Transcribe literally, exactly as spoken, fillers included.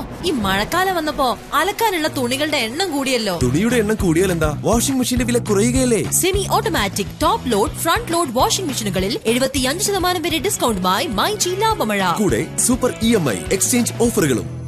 ഈ മഴക്കാലം വന്നപ്പോ അലക്കാനുള്ള തുണികളുടെ എണ്ണം കൂടിയല്ലോ. തുണിയുടെ എണ്ണം കൂടിയാൽ എന്താ? വാഷിംഗ് മെഷീന്റെ വില കുറയുകയല്ലേ? Semi automatic top load front load washing മെഷീനുകളിൽ എഴുപത്തിയഞ്ച് ശതമാനം വരെ ഡിസ്കൗണ്ടുമായി മൈ ജി ലാഭമഴ. കൂടെ super E M I exchange ഓഫറുകളും.